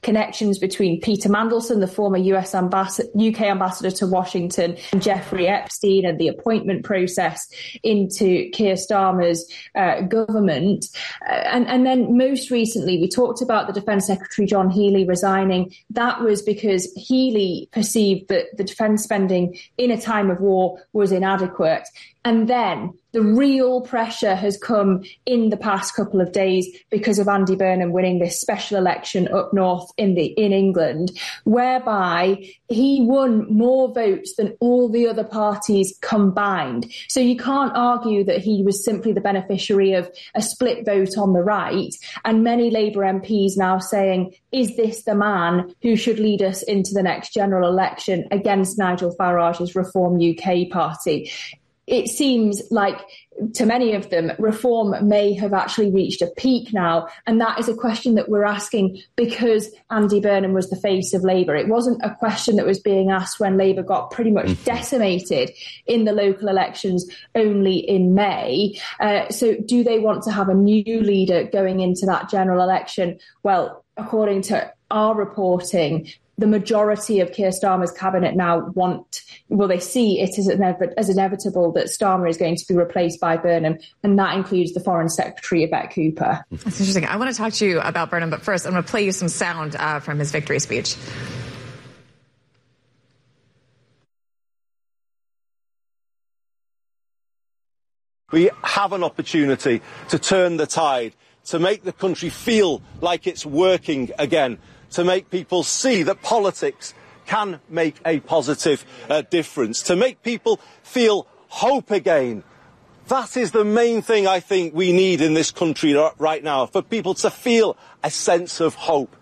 connections between Peter Mandelson, the former UK ambassador to Washington, and Jeffrey Epstein, and the appointment process into Keir Starmer's government. And then most recently, we talked about the Defence Secretary John Healey resigning. That was because Healey perceived that the defence spending in a time of war was inadequate. And then the real pressure has come in the past couple of days because of Andy Burnham winning this special election up north in England, whereby he won more votes than all the other parties combined. So you can't argue that he was simply the beneficiary of a split vote on the right. And many Labour MPs now saying, is this the man who should lead us into the next general election against Nigel Farage's Reform UK party? It seems like, to many of them, reform may have actually reached a peak now. And that is a question that we're asking because Andy Burnham was the face of Labour. It wasn't a question that was being asked when Labour got pretty much decimated in the local elections only in May. So do they want to have a new leader going into that general election? Well, according to our reporting, the majority of Keir Starmer's cabinet now they see it as inevitable that Starmer is going to be replaced by Burnham, and that includes the Foreign Secretary, Yvette Cooper. That's interesting. I want to talk to you about Burnham, but first I'm going to play you some sound from his victory speech. We have an opportunity to turn the tide, to make the country feel like it's working again, to make people see that politics can make a positive difference, to make people feel hope again. That is the main thing I think we need in this country right now, for people to feel a sense of hope.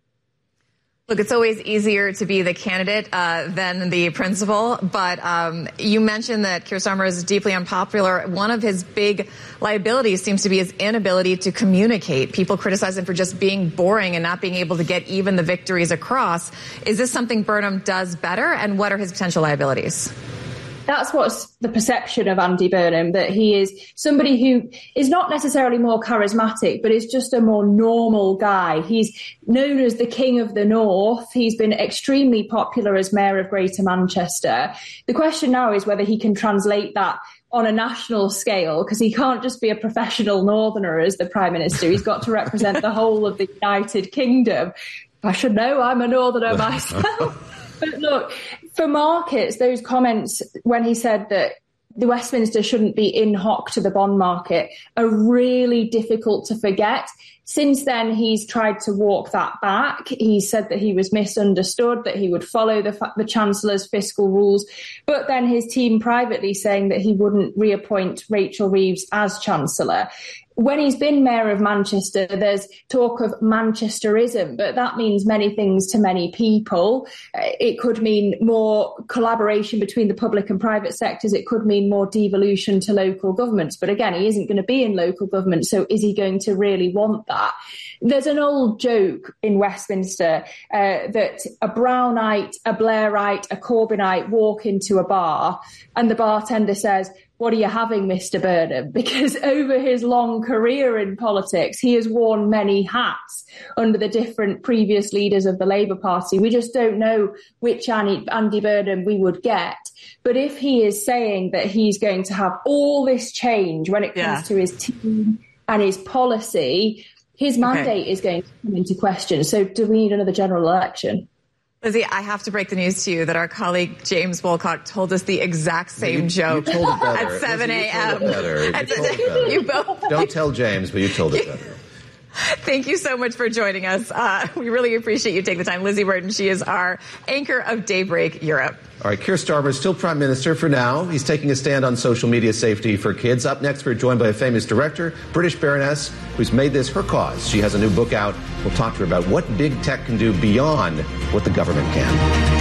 Look, it's always easier to be the candidate than the principal, but you mentioned that Keir Starmer is deeply unpopular. One of his big liabilities seems to be his inability to communicate. People criticize him for just being boring and not being able to get even the victories across. Is this something Burnham does better, and what are his potential liabilities? That's what's the perception of Andy Burnham, that he is somebody who is not necessarily more charismatic, but is just a more normal guy. He's known as the King of the North. He's been extremely popular as Mayor of Greater Manchester. The question now is whether he can translate that on a national scale, because he can't just be a professional northerner as the Prime Minister. He's got to represent the whole of the United Kingdom. I should know, I'm a northerner myself. But look, for markets, those comments when he said that the Westminster shouldn't be in hock to the bond market are really difficult to forget. Since then, he's tried to walk that back. He said that he was misunderstood, that he would follow the Chancellor's fiscal rules, but then his team privately saying that he wouldn't reappoint Rachel Reeves as Chancellor. When he's been Mayor of Manchester, there's talk of Manchesterism, but that means many things to many people. It could mean more collaboration between the public and private sectors. It could mean more devolution to local governments. But again, he isn't going to be in local government, so is he going to really want that? There's an old joke in Westminster that a Brownite, a Blairite, a Corbynite walk into a bar and the bartender says, "What are you having, Mr. Burnham?" Because over his long career in politics, he has worn many hats under the different previous leaders of the Labour Party. We just don't know which Andy Burnham we would get. But if he is saying that he's going to have all this change when it comes to his team and his policy, his mandate is going to come into question. So do we need another general election? Lizzie, I have to break the news to you that our colleague James Wolcott told us the exact same joke at 7 a.m. You both. Don't tell James, but you told it better. Thank you so much for joining us. We really appreciate you taking the time. Lizzie Burton, she is our anchor of Daybreak Europe. All right, Keir Starmer is still Prime Minister for now. He's taking a stand on social media safety for kids. Up next, we're joined by a famous director, British Baroness, who's made this her cause. She has a new book out. We'll talk to her about what big tech can do beyond what the government can.